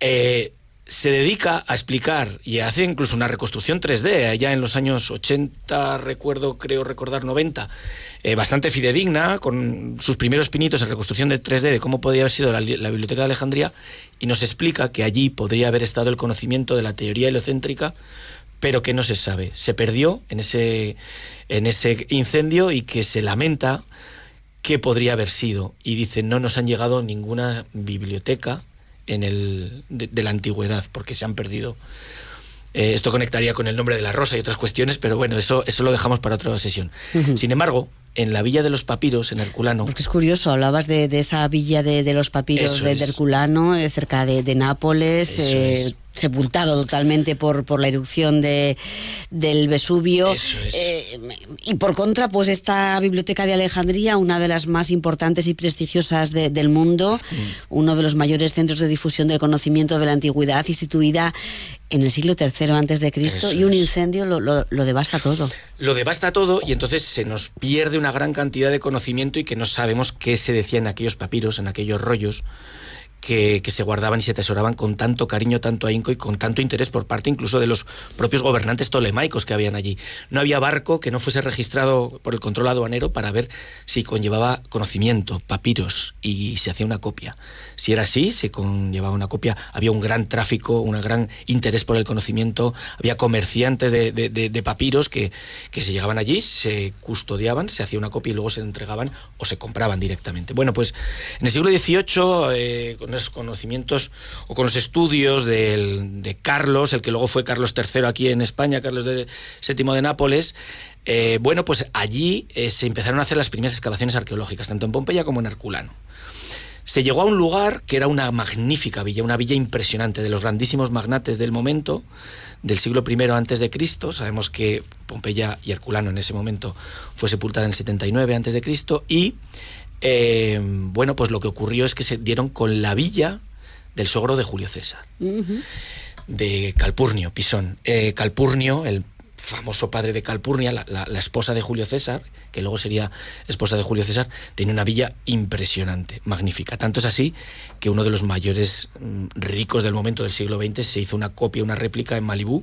Se dedica a explicar y hace incluso una reconstrucción 3D, ya en los años 80, creo recordar 90, bastante fidedigna, con sus primeros pinitos en reconstrucción de 3D de cómo podría haber sido la Biblioteca de Alejandría, y nos explica que allí podría haber estado el conocimiento de la teoría heliocéntrica, pero que no se sabe. Se perdió en ese incendio y que se lamenta qué podría haber sido. Y dice, no nos han llegado ninguna biblioteca de la antigüedad, porque se han perdido. Esto conectaría con el nombre de la rosa y otras cuestiones, pero bueno, eso lo dejamos para otra sesión. Sin embargo, en la villa de los papiros, en Herculano... Porque es curioso, hablabas de esa villa de los papiros de Herculano, cerca de Nápoles, sepultado totalmente por la erupción del Vesubio. Eso es. Y por contra, pues esta Biblioteca de Alejandría, una de las más importantes y prestigiosas del mundo, uno de los mayores centros de difusión del conocimiento de la antigüedad, instituida en el siglo III antes de Cristo, y un incendio lo devasta todo. Lo devasta todo, y entonces se nos pierde una gran cantidad de conocimiento y que no sabemos qué se decía en aquellos papiros, en aquellos rollos que se guardaban y se atesoraban con tanto cariño, tanto ahínco y con tanto interés por parte incluso de los propios gobernantes tolemaicos que habían allí. No había barco que no fuese registrado por el control aduanero para ver si conllevaba conocimiento, papiros, y se hacía una copia. Si era así, se conllevaba una copia. Había un gran tráfico, un gran interés por el conocimiento, había comerciantes de papiros que se llegaban allí, se custodiaban, se hacía una copia y luego se entregaban o se compraban directamente. Bueno, pues en el siglo XVIII, con los conocimientos o con los estudios de Carlos, el que luego fue Carlos III aquí en España, Carlos VII de Nápoles, bueno, pues allí se empezaron a hacer las primeras excavaciones arqueológicas, tanto en Pompeya como en Herculano. Se llegó a un lugar que era una magnífica villa, una villa impresionante, de los grandísimos magnates del momento, del siglo I antes de Cristo. Sabemos que Pompeya y Herculano en ese momento fue sepultada en el 79 antes de Cristo, y bueno, pues lo que ocurrió es que se dieron con la villa del suegro de Julio César, de Calpurnio, Pisón. Calpurnio, el famoso padre de Calpurnia, la esposa de Julio César, que luego sería esposa de Julio César, tenía una villa impresionante, magnífica. Tanto es así que uno de los mayores ricos del momento del siglo XX se hizo una copia, una réplica en Malibú.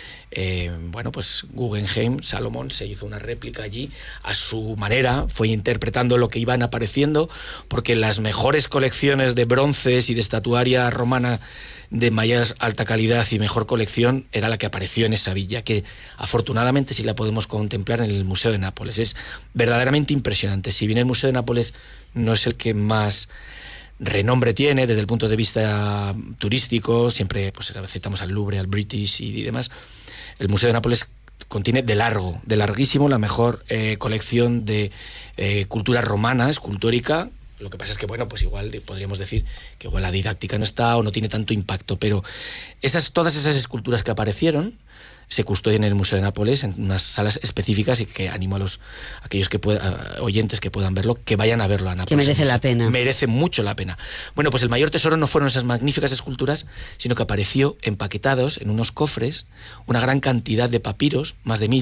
Bueno, pues Guggenheim, Salomón, se hizo una réplica allí a su manera, fue interpretando lo que iban apareciendo, porque las mejores colecciones de bronces y de estatuaria romana de mayor alta calidad y mejor colección era la que apareció en esa villa, que afortunadamente sí la podemos contemplar en el Museo de Nápoles. Es verdaderamente impresionante. Si bien el Museo de Nápoles no es el que más renombre tiene desde el punto de vista turístico, siempre pues citamos al Louvre, al British y demás, el Museo de Nápoles contiene de larguísimo la mejor colección de cultura romana, escultórica. Lo que pasa es que, bueno, pues igual podríamos decir que igual la didáctica no está o no tiene tanto impacto, pero todas esas esculturas que aparecieron se custodian en el Museo de Nápoles, en unas salas específicas, y que animo a aquellos oyentes que puedan verlo, que vayan a verlo a Nápoles. Que merece la pena. Merece mucho la pena. Bueno, pues el mayor tesoro no fueron esas magníficas esculturas, sino que apareció empaquetados en unos cofres una gran cantidad de papiros, más de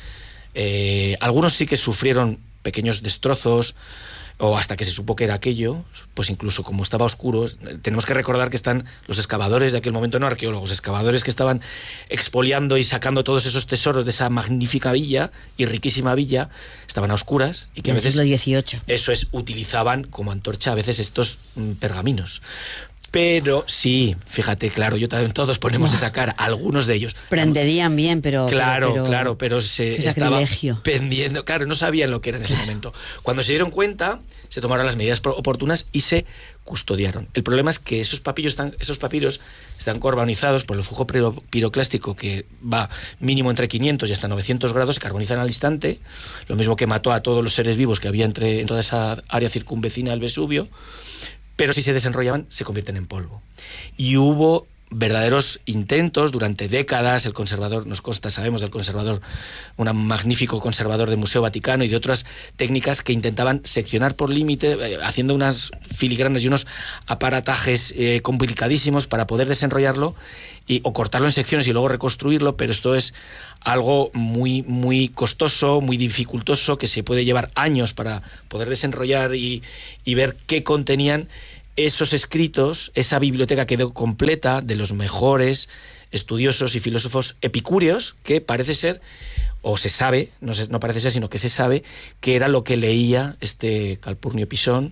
1000. Algunos sí que sufrieron pequeños destrozos, o hasta que se supo que era aquello, pues incluso como estaba oscuro. Tenemos que recordar que están los excavadores de aquel momento, no arqueólogos, excavadores que estaban expoliando y sacando todos esos tesoros de esa magnífica villa y riquísima villa, estaban a oscuras, y que a veces, siglo XVIII. Eso es, utilizaban como antorcha a veces estos pergaminos. Pero sí, fíjate, claro, yo también, todos ponemos esa cara, algunos de ellos. Prenderían bien, pero... Claro, pero se estaba pendiendo, claro, no sabían lo que era en ese momento. Cuando se dieron cuenta, se tomaron las medidas oportunas y se custodiaron. El problema es que esos papiros están carbonizados por el flujo piroclástico, que va mínimo entre 500 y hasta 900 grados, se carbonizan al instante, lo mismo que mató a todos los seres vivos que había en toda esa área circunvecina del Vesubio. Pero si se desenrollaban, se convierten en polvo. Y hubo verdaderos intentos durante décadas. El conservador, nos consta, sabemos del conservador, un magnífico conservador del Museo Vaticano, y de otras técnicas que intentaban seccionar por límite, haciendo unas filigranas y unos aparatajes complicadísimos para poder desenrollarlo o cortarlo en secciones y luego reconstruirlo, pero esto es algo muy, muy costoso, muy dificultoso, que se puede llevar años para poder desenrollar y ver qué contenían, esos escritos, esa biblioteca quedó completa de los mejores estudiosos y filósofos epicúreos, que parece ser, o se sabe, no parece ser, sino que se sabe, que era lo que leía este Calpurnio Pisón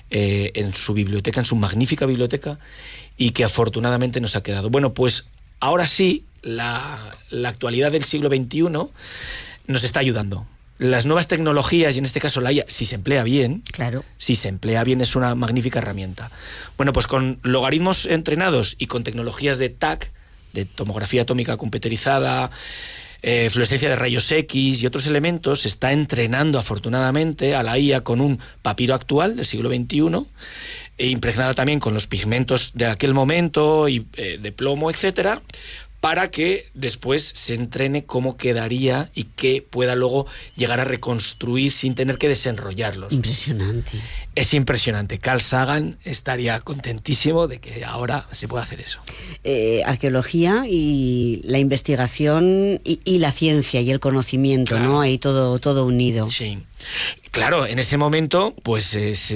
en su biblioteca, en su magnífica biblioteca, y que afortunadamente nos ha quedado. Bueno, pues ahora sí, la actualidad del siglo XXI nos está ayudando. Las nuevas tecnologías, y en este caso la IA, si se emplea bien, claro, si se emplea bien, es una magnífica herramienta. Bueno, pues con logaritmos entrenados y con tecnologías de TAC, de tomografía atómica computerizada, fluorescencia de rayos X y otros elementos, se está entrenando afortunadamente a la IA con un papiro actual del siglo XXI, impregnada también con los pigmentos de aquel momento, y de plomo, etcétera, para que después se entrene cómo quedaría y que pueda luego llegar a reconstruir sin tener que desenrollarlos. Impresionante. Es impresionante. Carl Sagan estaría contentísimo de que ahora se pueda hacer eso. Arqueología y la investigación y la ciencia y el conocimiento, claro, ¿no? Ahí todo unido. Sí. Claro, en ese momento, pues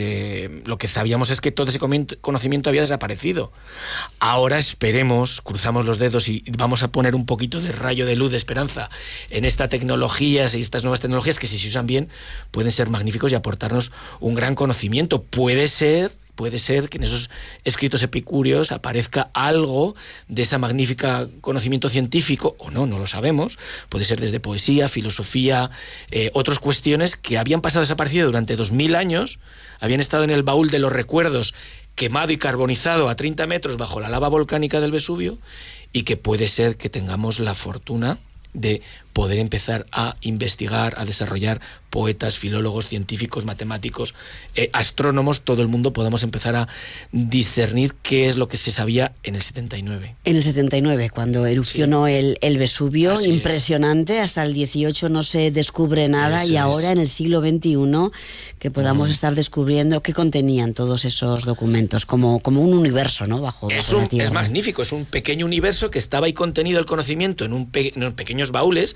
lo que sabíamos es que todo ese conocimiento había desaparecido. Ahora esperemos, cruzamos los dedos y vamos a poner un poquito de rayo de luz, de esperanza en estas tecnologías y estas nuevas tecnologías que, si se usan bien, pueden ser magníficos y aportarnos un gran conocimiento. Puede ser que en esos escritos epicúreos aparezca algo de esa magnífica conocimiento científico, o no lo sabemos. Puede ser desde poesía, filosofía, otras cuestiones que habían pasado desaparecidas durante 2000 años, habían estado en el baúl de los recuerdos, quemado y carbonizado a 30 metros bajo la lava volcánica del Vesubio, y que puede ser que tengamos la fortuna de poder empezar a investigar, a desarrollar, poetas, filólogos, científicos, matemáticos, astrónomos, todo el mundo podamos empezar a discernir qué es lo que se sabía en el 79. En el 79, cuando erupcionó, sí, el Vesubio, así impresionante, hasta el 18 no se descubre nada. Eso, y ahora en el siglo XXI que podamos estar descubriendo qué contenían todos esos documentos, como un universo, ¿no? bajo la tierra. Es magnífico, es un pequeño universo que estaba ahí contenido el conocimiento en unos pequeños baúles.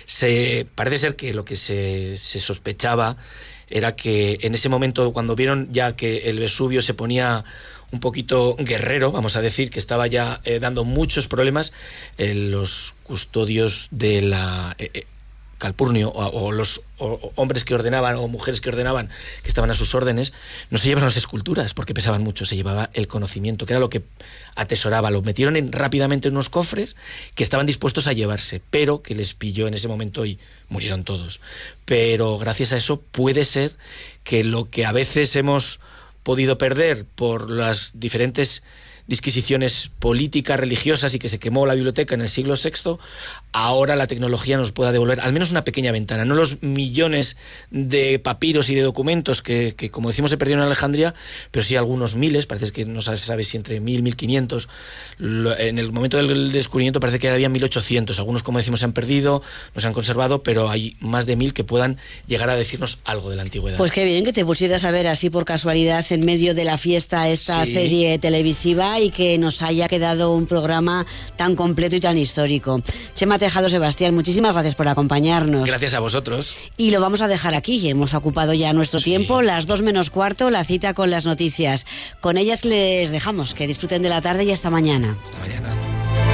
Parece ser que lo que se sospechaba era que en ese momento, cuando vieron ya que el Vesubio se ponía un poquito guerrero, vamos a decir, que estaba ya dando muchos problemas, los custodios de la Calpurnio o los hombres que ordenaban o mujeres que ordenaban, que estaban a sus órdenes, no se llevaron las esculturas porque pesaban mucho, se llevaba el conocimiento, que era lo que atesoraba. Lo metieron rápidamente en unos cofres que estaban dispuestos a llevarse, pero que les pilló en ese momento y murieron todos. Pero gracias a eso puede ser que lo que a veces hemos podido perder por las diferentes disquisiciones políticas, religiosas, y que se quemó la biblioteca en el siglo VI, ahora la tecnología nos pueda devolver al menos una pequeña ventana, no los millones de papiros y de documentos que como decimos, se perdieron en Alejandría, pero sí algunos miles, parece que no se sabe si entre 1000, 1500, en el momento del descubrimiento parece que había 1800, algunos, como decimos, se han perdido, no se han conservado, pero hay más de 1000 que puedan llegar a decirnos algo de la antigüedad. Pues qué bien que te pusieras a ver así por casualidad en medio de la fiesta esta serie televisiva, y que nos haya quedado un programa tan completo y tan histórico. Chema Tejado, Sebastián, muchísimas gracias por acompañarnos. Gracias a vosotros. Y lo vamos a dejar aquí, hemos ocupado ya nuestro tiempo, las 2 menos cuarto, la cita con las noticias. Con ellas les dejamos, que disfruten de la tarde y hasta mañana. Hasta mañana.